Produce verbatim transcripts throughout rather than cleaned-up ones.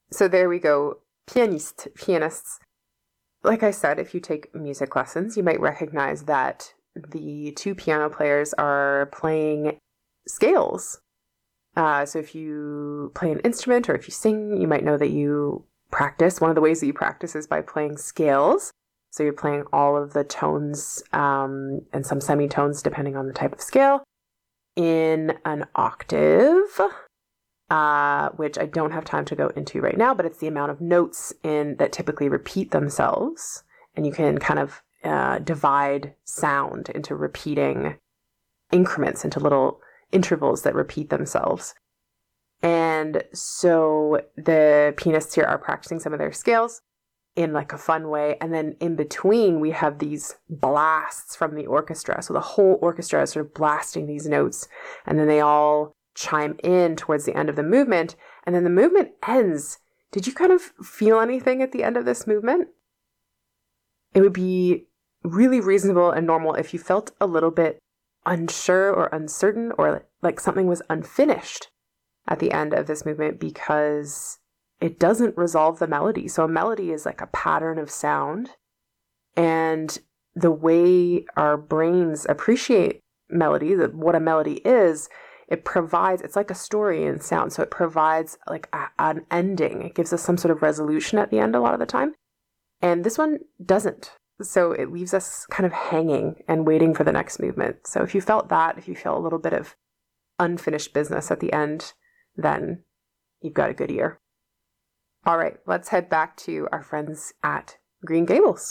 So there we go. Pianiste, pianists. Like I said, if you take music lessons, you might recognize that the two piano players are playing scales. Uh, so if you play an instrument or if you sing, you might know that you practice. One of the ways that you practice is by playing scales. So you're playing all of the tones um, and some semitones, depending on the type of scale, in an octave, uh, which I don't have time to go into right now, but it's the amount of notes in that typically repeat themselves. And you can kind of uh, divide sound into repeating increments, into little intervals that repeat themselves. And so the pianists here are practicing some of their scales in like a fun way. And then in between, we have these blasts from the orchestra. So the whole orchestra is sort of blasting these notes. And then they all chime in towards the end of the movement. And then the movement ends. Did you kind of feel anything at the end of this movement? It would be really reasonable and normal if you felt a little bit unsure or uncertain or like something was unfinished at the end of this movement, because it doesn't resolve the melody. So a melody is like a pattern of sound, and the way our brains appreciate melody, the, what a melody is, it provides, it's like a story in sound. So it provides like a, an ending. It gives us some sort of resolution at the end a lot of the time. And this one doesn't. So it leaves us kind of hanging and waiting for the next movement. So if you felt that, if you feel a little bit of unfinished business at the end, then you've got a good ear. All right, let's head back to our friends at Green Gables.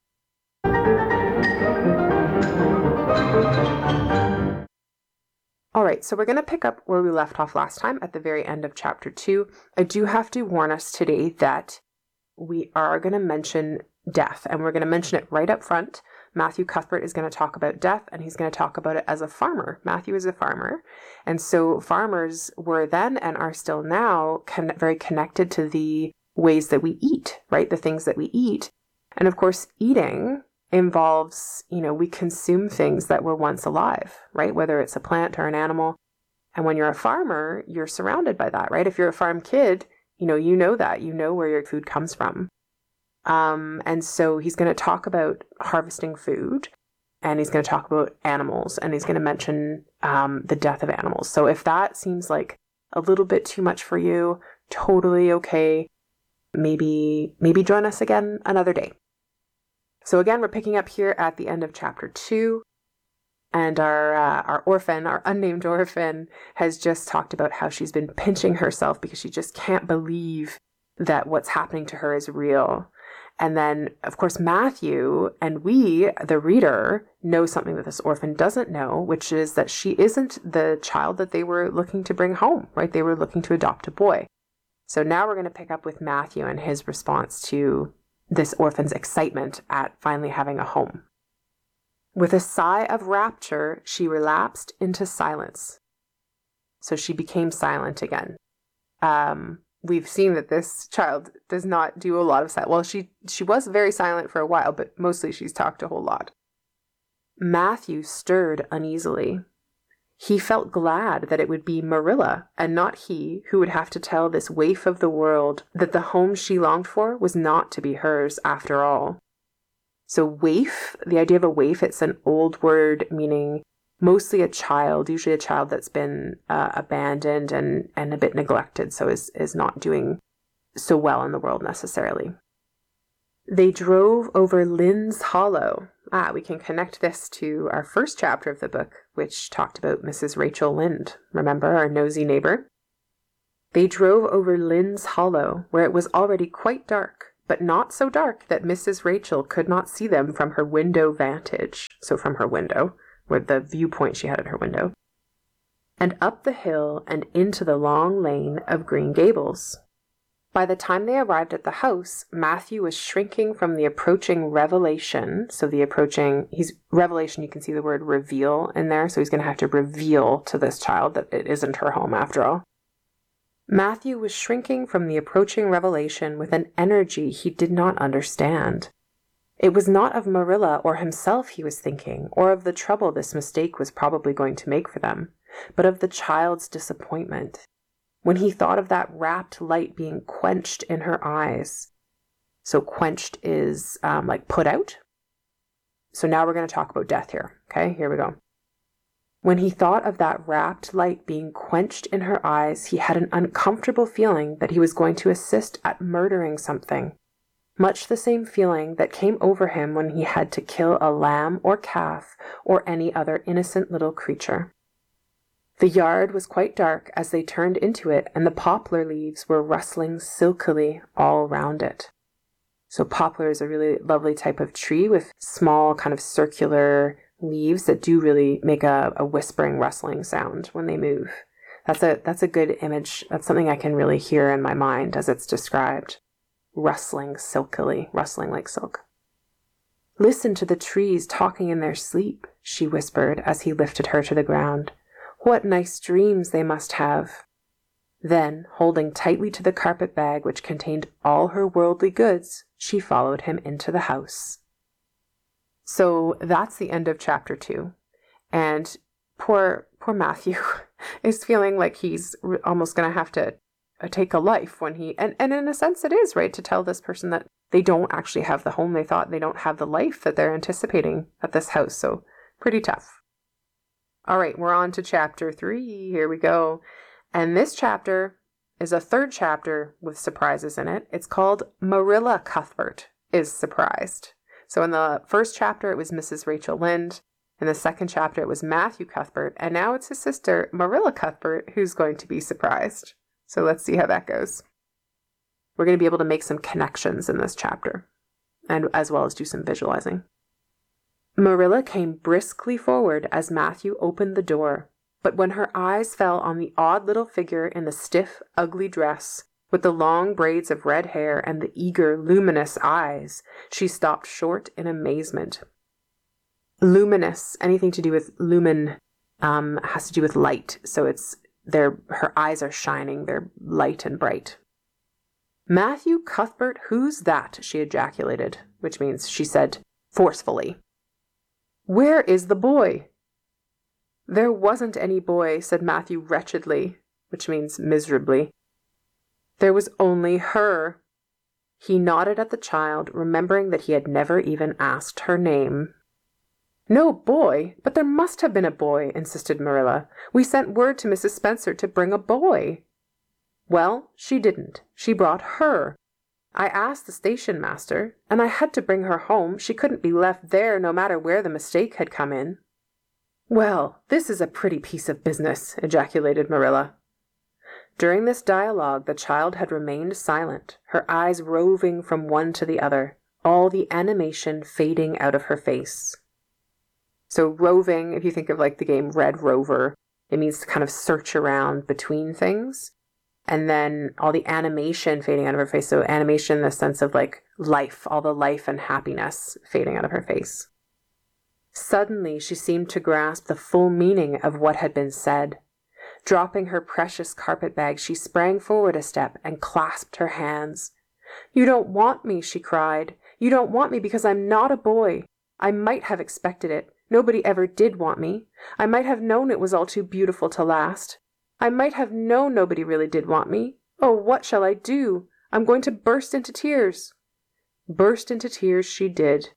All right, so we're going to pick up where we left off last time at the very end of chapter two. I do have to warn us today that we are going to mention death, and we're going to mention it right up front. Matthew Cuthbert is going to talk about death, and he's going to talk about it as a farmer. Matthew is a farmer, and so farmers were then and are still now con- very connected to the ways that we eat, right? The things that we eat. And of course, eating involves, you know, we consume things that were once alive, right? Whether it's a plant or an animal. And when you're a farmer, you're surrounded by that, right? If you're a farm kid, you know, you know that, you know where your food comes from. Um, and so he's going to talk about harvesting food, and he's going to talk about animals, and he's going to mention um, the death of animals. So if that seems like a little bit too much for you, totally okay. Maybe, maybe join us again another day. So again, we're picking up here at the end of chapter two, and our uh, our orphan, our unnamed orphan, has just talked about how she's been pinching herself because she just can't believe that what's happening to her is real. And then, of course, Matthew and we, the reader, know something that this orphan doesn't know, which is that she isn't the child that they were looking to bring home, right? They were looking to adopt a boy. So now we're going to pick up with Matthew and his response to this orphan's excitement at finally having a home. With a sigh of rapture, she relapsed into silence. So she became silent again. Um... We've seen that this child does not do a lot of silence. Well, she, she was very silent for a while, but mostly she's talked a whole lot. Matthew stirred uneasily. He felt glad that it would be Marilla and not he who would have to tell this waif of the world that the home she longed for was not to be hers after all. So waif, the idea of a waif, it's an old word meaning mostly a child, usually a child that's been uh, abandoned and, and a bit neglected, so is, is not doing so well in the world necessarily. They drove over Lynn's Hollow. Ah, we can connect this to our first chapter of the book, which talked about Missus Rachel Lynde. Remember, our nosy neighbor? They drove over Lynn's Hollow, where it was already quite dark, but not so dark that Missus Rachel could not see them from her window vantage, so from her window, with the viewpoint she had at her window, and up the hill and into the long lane of Green Gables. By the time they arrived at the house, Matthew was shrinking from the approaching revelation. So the approaching, he's revelation, you can see the word reveal in there. So he's going to have to reveal to this child that it isn't her home after all. Matthew was shrinking from the approaching revelation with an energy he did not understand. It was not of Marilla or himself he was thinking, or of the trouble this mistake was probably going to make for them, but of the child's disappointment. when he thought of that rapt light being quenched in her eyes. So quenched is um, like put out. So now we're going to talk about death here. Okay, here we go. When he thought of that rapt light being quenched in her eyes, he had an uncomfortable feeling that he was going to assist at murdering something. Much the same feeling that came over him when he had to kill a lamb or calf or any other innocent little creature. The yard was quite dark as they turned into it, and the poplar leaves were rustling silkily all round it. So poplar is a really lovely type of tree with small kind of circular leaves that do really make a, a whispering, rustling sound when they move. That's a that's a good image. That's something I can really hear in my mind as it's described. Rustling silkily, rustling like silk. "Listen to the trees talking in their sleep," she whispered as he lifted her to the ground. "What nice dreams they must have." Then, holding tightly to the carpet bag which contained all her worldly goods, she followed him into the house. So that's the end of chapter two. And poor, poor Matthew is feeling like he's almost going to have to take a life when he, and, and in a sense it is, right, to tell this person that they don't actually have the home they thought, they don't have the life that they're anticipating at this house. So pretty tough. All right, we're on to chapter three. Here we go. And this chapter is a third chapter with surprises in it. It's called Marilla Cuthbert is Surprised. So in the first chapter, it was Missus Rachel Lynde. In the second chapter, it was Matthew Cuthbert. And now it's his sister, Marilla Cuthbert, who's going to be surprised. So let's see how that goes. We're going to be able to make some connections in this chapter, and as well as do some visualizing. Marilla came briskly forward as Matthew opened the door. But when her eyes fell on the odd little figure in the stiff, ugly dress, with the long braids of red hair and the eager, luminous eyes, she stopped short in amazement. Luminous, anything to do with lumen, um, has to do with light. So it's their her eyes are shining, they're light and bright. "Matthew Cuthbert, who's that?" she ejaculated, which means she said forcefully. "Where is the boy?" "There wasn't any boy," said Matthew wretchedly, which means miserably. "There was only her." He nodded at the child, remembering that he had never even asked her name. "No boy? But there must have been a boy," insisted Marilla. "We sent word to Missus Spencer to bring a boy." "Well, she didn't. She brought her. I asked the station master, and I had to bring her home. She couldn't be left there no matter where the mistake had come in." "Well, this is a pretty piece of business," ejaculated Marilla. During this dialogue, the child had remained silent, her eyes roving from one to the other, all the animation fading out of her face. So roving, if you think of like the game Red Rover, it means to kind of search around between things. And then all the animation fading out of her face. So animation in the sense of like life, all the life and happiness fading out of her face. Suddenly, she seemed to grasp the full meaning of what had been said. Dropping her precious carpet bag, she sprang forward a step and clasped her hands. "You don't want me," she cried. "You don't want me because I'm not a boy. I might have expected it. Nobody ever did want me. I might have known it was all too beautiful to last. I might have known nobody really did want me. Oh, what shall I do? I'm going to burst into tears." Burst into tears she did.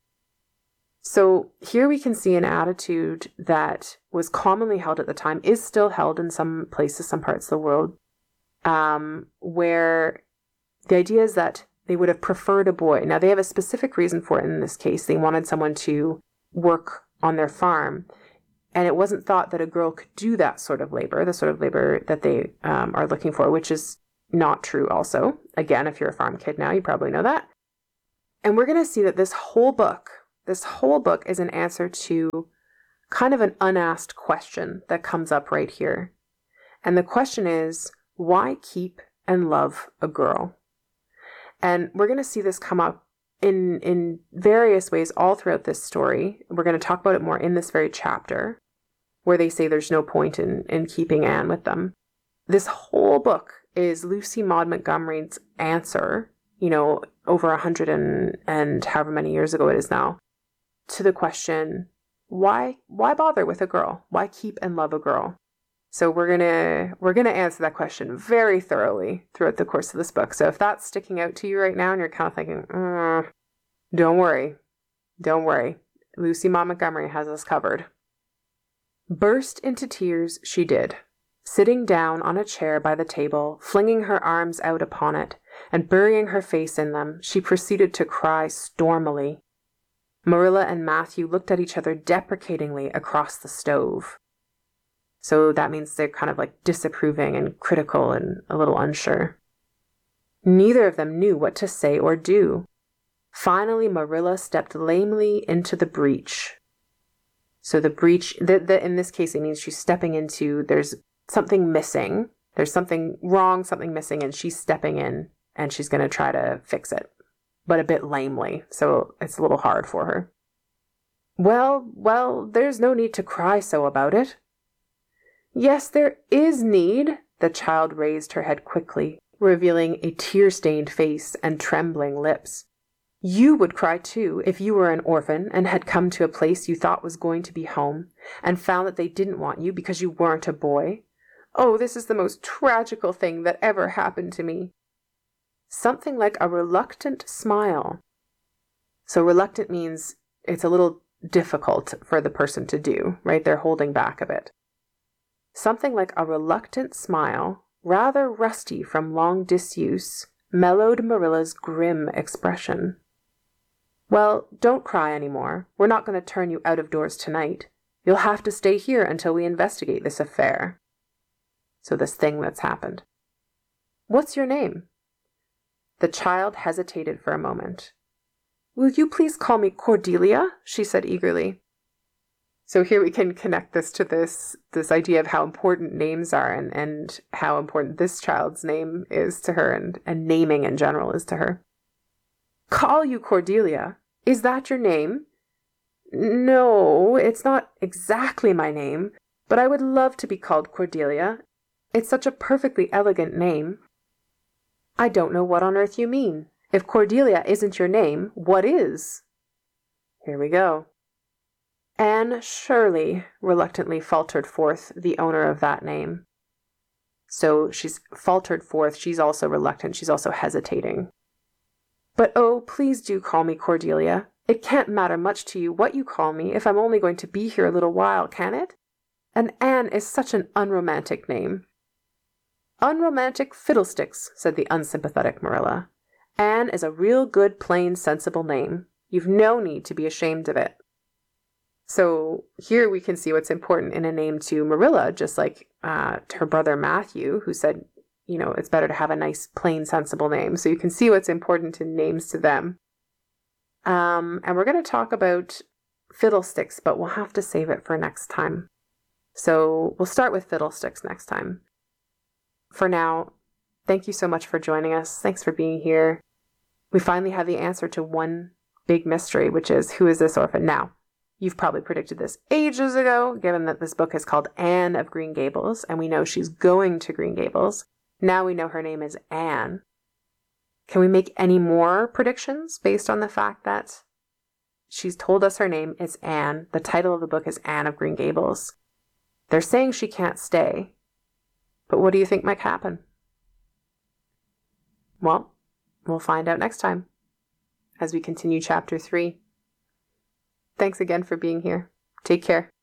So here we can see an attitude that was commonly held at the time, is still held in some places, some parts of the world, um, where the idea is that they would have preferred a boy. Now, they have a specific reason for it in this case. They wanted someone to work on their farm, and it wasn't thought that a girl could do that sort of labor, the sort of labor that they um, are looking for, which is not true also. Again, if you're a farm kid now, you probably know that. And we're going to see that this whole book, This whole book is an answer to kind of an unasked question that comes up right here. And the question is, why keep and love a girl? And we're going to see this come up in, in various ways all throughout this story. We're going to talk about it more in this very chapter, where they say there's no point in, in keeping Anne with them. This whole book is Lucy Maud Montgomery's answer, you know, over a hundred and, and however many years ago it is now, to the question, why why bother with a girl? Why keep and love a girl? So we're gonna we're gonna answer that question very thoroughly throughout the course of this book. So if that's sticking out to you right now and you're kind of thinking, mm, don't worry, don't worry. Lucy Maud Montgomery has us covered. Burst into tears she did, sitting down on a chair by the table, flinging her arms out upon it, and burying her face in them, she proceeded to cry stormily. Marilla and Matthew looked at each other deprecatingly across the stove. So that means they're kind of like disapproving and critical and a little unsure. Neither of them knew what to say or do. Finally, Marilla stepped lamely into the breach. So the breach, the, the, in this case, it means she's stepping into, there's something missing. There's something wrong, something missing, and she's stepping in and she's going to try to fix it, but a bit lamely. So it's a little hard for her. Well, well, there's no need to cry so about it. Yes, there is need. The child raised her head quickly, revealing a tear-stained face and trembling lips. You would cry too if you were an orphan and had come to a place you thought was going to be home and found that they didn't want you because you weren't a boy. Oh, this is the most tragical thing that ever happened to me. Something like a reluctant smile. So reluctant means it's a little difficult for the person to do, right? They're holding back a bit. Something like a reluctant smile, rather rusty from long disuse, mellowed Marilla's grim expression. Well, don't cry any more. We're not going to turn you out of doors tonight. You'll have to stay here until we investigate this affair. So this thing that's happened. What's your name? The child hesitated for a moment. Will you please call me Cordelia? She said eagerly. So here we can connect this to this this idea of how important names are and, and how important this child's name is to her and, and naming in general is to her. Call you Cordelia? Is that your name? No, it's not exactly my name, but I would love to be called Cordelia. It's such a perfectly elegant name. I don't know what on earth you mean. If Cordelia isn't your name, what is? Here we go. Anne Shirley reluctantly faltered forth the owner of that name. So she's faltered forth. She's also reluctant. She's also hesitating. But oh, please do call me Cordelia. It can't matter much to you what you call me if I'm only going to be here a little while, can it? And Anne is such an unromantic name. Unromantic fiddlesticks, said the unsympathetic Marilla. Anne is a real good, plain, sensible name. You've no need to be ashamed of it. So here we can see what's important in a name to Marilla, just like uh, to her brother Matthew, who said, you know, it's better to have a nice, plain, sensible name. So you can see what's important in names to them. Um, and we're going to talk about fiddlesticks, but we'll have to save it for next time. So we'll start with fiddlesticks next time. For now, thank you so much for joining us. Thanks for being here. We finally have the answer to one big mystery, which is, who is this orphan? Now, you've probably predicted this ages ago, given that this book is called Anne of Green Gables, and we know she's going to Green Gables. Now we know her name is Anne. Can we make any more predictions based on the fact that she's told us her name is Anne? The title of the book is Anne of Green Gables. They're saying she can't stay. But what do you think might happen? Well, we'll find out next time as we continue chapter three. Thanks again for being here. Take care.